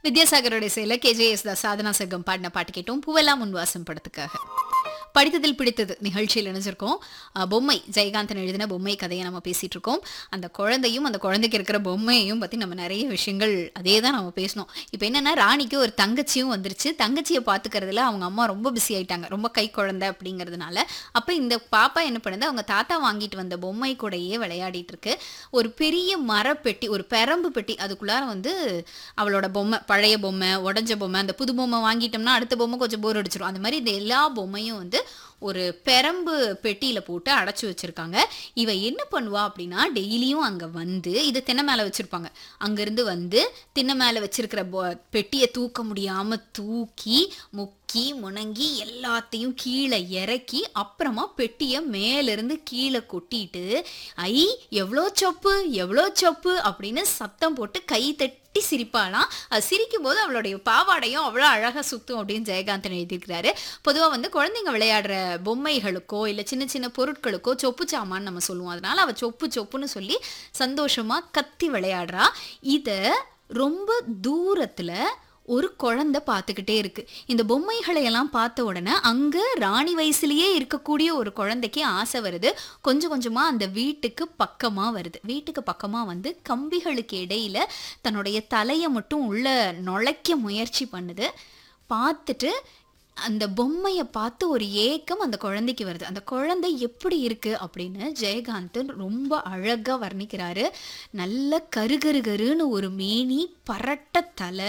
வித்யாசாகரோட இசையில கேஜேஎஸ் தாஸ் சாதனா சர்க்கம் பாடின பாட்டு கேட்டோம். பூவெல்லாம் முன்வாசம் படத்துக்காக. படித்ததில் பிடித்தது நிகழ்ச்சியில் இணைஞ்சிருக்கோம். பொம்மை ஜெயகாந்தன் எழுதின பொம்மை கதையை நம்ம பேசிட்டு இருக்கோம். அந்த குழந்தையும் அந்த குழந்தைக்கு இருக்கிற பொம்மையையும் பத்தி நம்ம நிறைய விஷயங்கள் அதே தான் நம்ம பேசணும். இப்போ என்னன்னா, ராணிக்கு ஒரு தங்கச்சியும் வந்துருச்சு. தங்கச்சியை பார்த்துக்கிறதுல அவங்க அம்மா ரொம்ப பிஸி ஆயிட்டாங்க, ரொம்ப கை குழந்தை அப்படிங்கிறதுனால. அப்போ இந்த பாப்பா என்ன பண்ணுது, அவங்க தாத்தா வாங்கிட்டு வந்த பொம்மை கூடயே விளையாடிட்டு இருக்கு. ஒரு பெரிய மரப்பெட்டி, ஒரு பெரம்பு பெட்டி, அதுக்குள்ளார வந்து அவளோட பொம்மை, பழைய பொம்மை, உடஞ்ச பொம்மை, அந்த புது பொம்மை வாங்கிட்டோம்னா அடுத்த பொம்மை கொஞ்சம் போர் அடிச்சிடும். அந்த மாதிரி இந்த எல்லா பொம்மையும் வந்து ஒரு பெரம்பு பெட்டியில போட்டு அடைச்சு வச்சிருக்காங்க. இவ என்ன பண்ணுவா அப்படின்னா, டெய்லியும் அங்க வந்து, இது திண்ணை மேல வச்சிருப்பாங்க, அங்கிருந்து வந்து திண்ணை மேல வச்சிருக்கிற பெட்டியை தூக்க முடியாம தூக்கி முக்கி முணங்கி எல்லாத்தையும் கீழே இறக்கி அப்புறமா பெட்டியை மேலிருந்து கீழே கொட்டிட்டு, ஐ எவ்வளோ சொப்பு எவ்வளோ சொப்பு அப்படின்னு சத்தம் போட்டு கை தட்டி சிரிப்பாலாம். அது சிரிக்கும் போது அவளுடைய பாவாடையும் அவ்வளோ அழகாக சுத்தும் அப்படின்னு ஜெயகாந்தன் எழுதியிருக்கிறாரு. பொதுவாக வந்து குழந்தைங்க விளையாடுற பொம்மைகளுக்கோ இல்லை சின்ன சின்ன பொருட்களுக்கோ சொப்பு சாமான்னு நம்ம சொல்லுவோம். அதனால அவள் சொப்பு சொப்புன்னு சொல்லி சந்தோஷமா கத்தி விளையாடுறா. இதை ரொம்ப தூரத்துல ஒரு குழந்தை பார்த்துக்கிட்டே இருக்கு. இந்த பொம்மைகளை எல்லாம் பார்த்த உடனே அங்க ராணி வயசுலயே இருக்கக்கூடிய ஒரு குழந்தைக்கு ஆசை வருது. கொஞ்சம் கொஞ்சமா அந்த வீட்டுக்கு பக்கமா வருது. வீட்டுக்கு பக்கமா வந்து கம்பிகளுக்கு இடையில தன்னுடைய தலையை மட்டும் உள்ள நுழைக்க முயற்சி பண்ணுது. பார்த்துட்டு அந்த பொம்மையை பார்த்து ஒரு ஏக்கம் அந்த குழந்தைக்கு வருது. அந்த குழந்தை எப்படி இருக்கு அப்படின்னு ஜெயகாந்தன் ரொம்ப அழகா வர்ணிக்கிறாரு. நல்ல கருகருகருன்னு ஒரு மேனி, பரட்ட தலை,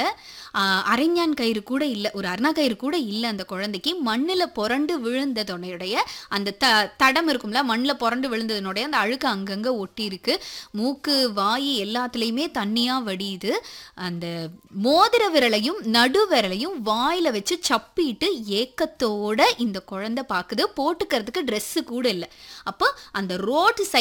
அரைஞான் கயிறு கூட இல்லை, ஒரு அருணா கயிறு கூட இல்லை அந்த குழந்தைக்கு. மண்ணில் புரண்டு விழுந்ததனுடைய அந்த தடம் இருக்கும்ல, மண்ணில் புரண்டு விழுந்ததனுடைய அந்த அழுக்கு அங்கங்கே ஒட்டி இருக்கு. மூக்கு வாய் எல்லாத்துலேயுமே தண்ணியா வடியுது. அந்த மோதிர விரலையும் நடு விரலையும் வாயில வச்சு சப்பிட்டு ஏக்கத்தோட இந்த குழந்தை பாக்குது. போட்டுக்கிறதுக்கு ட்ரெஸ் கூட இல்லை. அப்போ அந்த ரோட்டு